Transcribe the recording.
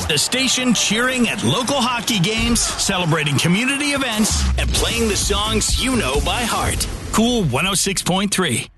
The station cheering at local hockey games, celebrating community events, and playing the songs you know by heart. Cool 106.3.